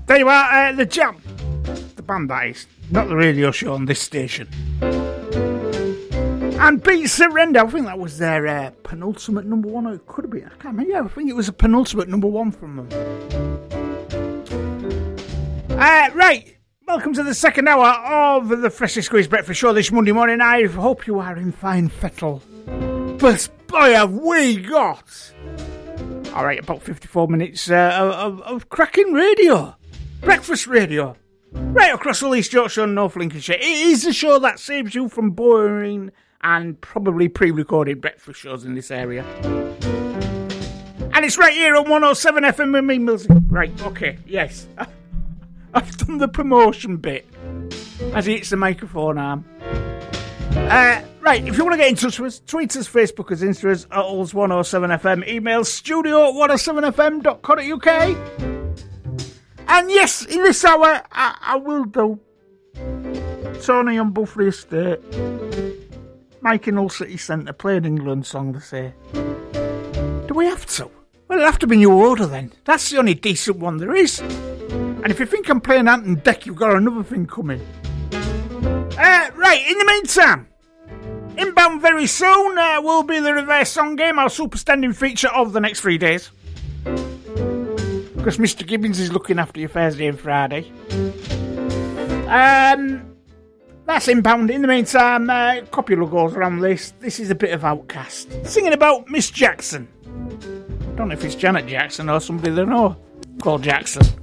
There you are, The Jam. The band, that is. Not the radio show on this station. And Beat Surrender, I think that was their penultimate number one, or it could have been, I can't remember. Yeah, I think it was a penultimate number one from them. Right, welcome to the second hour of the Freshly Squeezed Breakfast Show this Monday morning. I hope you are in fine fettle. But boy, have we got... Alright, about 54 minutes of cracking radio. Breakfast radio. Right across all East Yorkshire and North Lincolnshire. It is the show that saves you from boring and probably pre-recorded breakfast shows in this area. And it's right here on 107 FM with me, Mills. Right, okay, yes. I've done the promotion bit as he hits the microphone arm. Right, if you want to get in touch with us, tweet us, Facebook us, Insta us at Olds107FM, email studio107fm.co.uk. And yes, in this hour, I will do Tony on Buffalo Estate, Mike in Hull City Centre, play an England song, they say. Do we have to? Well, it'll have to be New Order then. That's the only decent one there is. And if you think I'm playing Ant and Deck, you've got another thing coming. Right, in the meantime, inbound very soon will be the Reverse Song Game, our super standing feature of the next 3 days. Because Mr. Gibbons is looking after you Thursday and Friday. That's inbound. In the meantime, copula goes around this. This is a bit of Outcast. Singing about Miss Jackson. I don't know if it's Janet Jackson or somebody they know called Jackson.